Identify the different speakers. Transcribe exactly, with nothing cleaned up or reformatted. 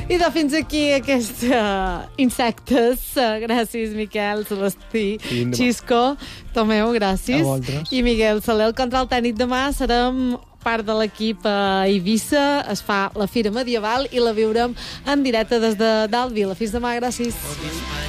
Speaker 1: I de fins aquí aquests uh, insectes. Uh, gràcies, Miquel, Celestí, Xisco, Tomeu, gràcies. I Miguel Soler, el control tècnic. Demà serem part de l'equip a Eivissa, es fa la Fira Medieval i la viurem en directe des de dalt Vila. Fins demà, gràcies.